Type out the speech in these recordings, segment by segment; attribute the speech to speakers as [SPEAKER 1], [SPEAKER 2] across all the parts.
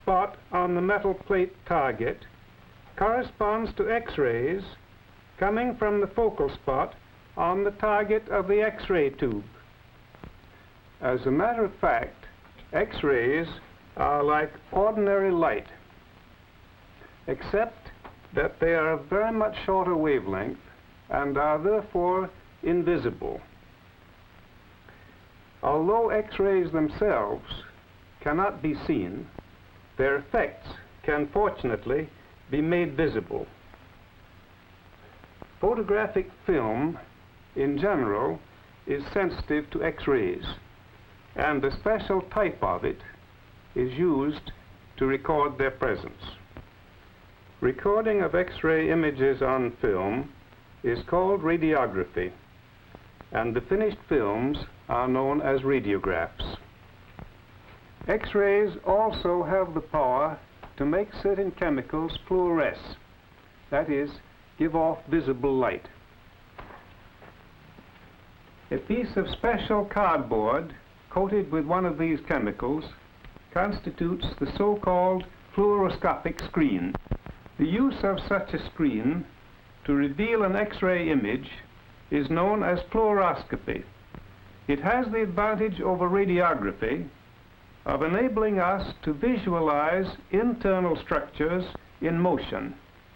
[SPEAKER 1] spot on the metal plate target corresponds to X-rays coming from the focal spot on the target of the X-ray tube. As a matter of fact, X-rays are like ordinary light, except that they are of very much shorter wavelength and are therefore invisible. Although X-rays themselves cannot be seen, their effects can fortunately be made visible. Photographic film, in general, is sensitive to X-rays, and a special type of it is used to record their presence. Recording of X-ray images on film is called radiography, and the finished films are known as radiographs. X-rays also have the power to make certain chemicals fluoresce, that is, give off visible light. A piece of special cardboard coated with one of these chemicals constitutes the so-called fluoroscopic screen. The use of such a screen to reveal an X-ray image is known as fluoroscopy. It has the advantage over radiography of enabling us to visualize internal structures in motion.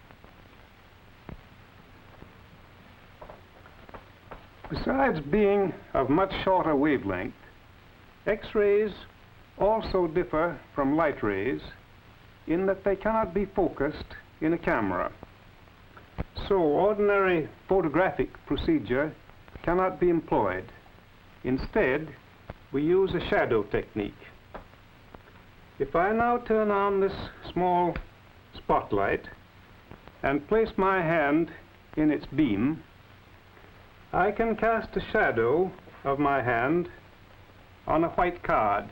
[SPEAKER 1] Besides being of much shorter wavelength, X-rays also differ from light rays in that they cannot be focused in a camera. So ordinary photographic procedure cannot be employed. Instead, we use a shadow technique. If I now turn on this small spotlight and place my hand in its beam, I can cast a shadow of my hand on a white card.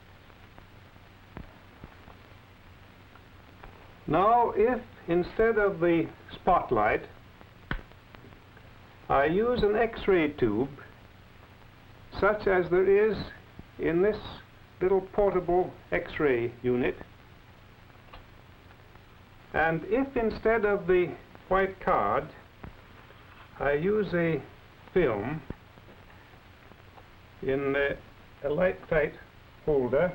[SPEAKER 1] Now, if instead of the spotlight I use an X-ray tube such as there is in this little portable X-ray unit, and if instead of the white card I use a film in a light-tight holder,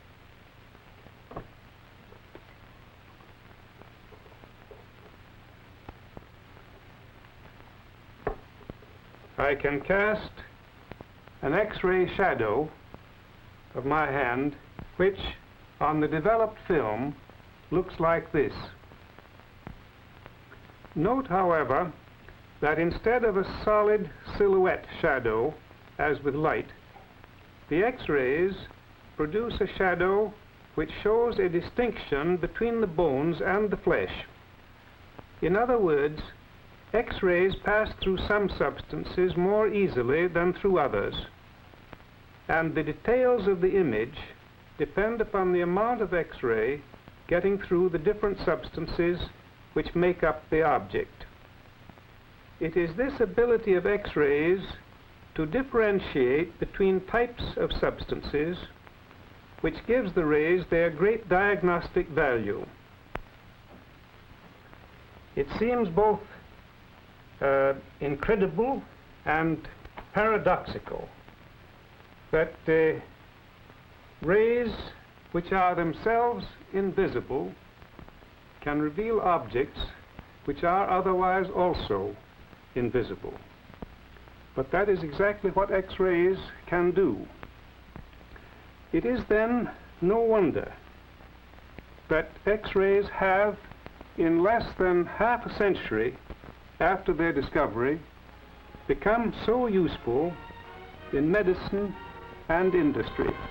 [SPEAKER 1] I can cast an X-ray shadow of my hand, which on the developed film looks like this. Note, however, that instead of a solid silhouette shadow, as with light, the X-rays produce a shadow which shows a distinction between the bones and the flesh. In other words, X-rays pass through some substances more easily than through others, and the details of the image depend upon the amount of X-ray getting through the different substances which make up the object. It is this ability of X-rays to differentiate between types of substances which gives the rays their great diagnostic value. It seems both incredible and paradoxical that rays which are themselves invisible can reveal objects which are otherwise also invisible. But that is exactly what X-rays can do. It is then no wonder that X-rays have, in less than half a century after their discovery, become so useful in medicine and industry.